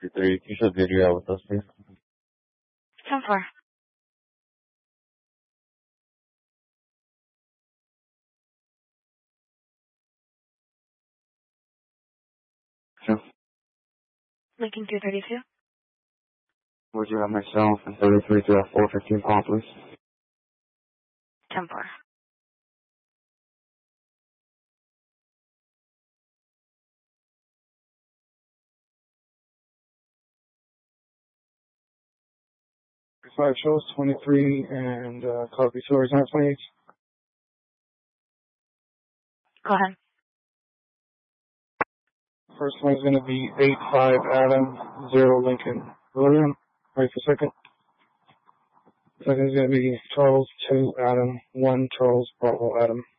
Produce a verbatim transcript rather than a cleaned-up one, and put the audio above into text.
Three. You should video out with us, please. ten four. Sure. Lincoln two thirty-two. Would you have myself and thirty-three to that four fifteen call, please? ten four. Five shows, twenty-three, and uh, copy tours, nine twenty-eight. Go ahead. First one's going to be eight five Adam, zero Lincoln. William, wait for a second. Second is going to be Charles, two Adam, one Charles, Bravo Adam.